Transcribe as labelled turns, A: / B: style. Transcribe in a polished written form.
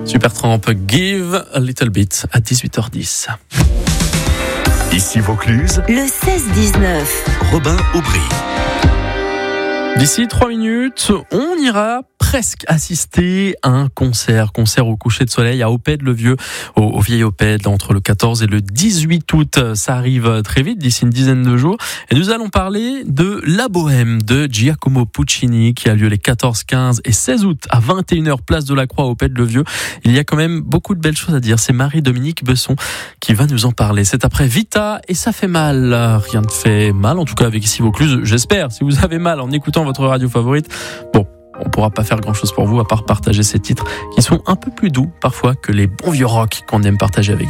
A: Supertramp, Give a Little Bit à 18h10.
B: Ici Vaucluse,
C: le 16-19.
B: Robin Aubry.
A: D'ici 3 minutes, on ira presque assister à un concert au coucher de soleil à Oppède-le-Vieux, au vieil Oppède, entre le 14 et le 18 août. Ça arrive très vite, d'ici une dizaine de jours. Et nous allons parler de La Bohème de Giacomo Puccini, qui a lieu les 14, 15 et 16 août à 21h, place de la Croix, à Oppède-le-Vieux. Il y a quand même beaucoup de belles choses à dire. C'est Marie-Dominique Besson qui va nous en parler. C'est après Vita et ça fait mal. Rien ne fait mal, en tout cas avec Ici Vaucluse, j'espère. Si vous avez mal en écoutant votre radio favorite, bon, on pourra pas faire grand chose pour vous à part partager ces titres qui sont un peu plus doux parfois que les bons vieux rock qu'on aime partager avec vous.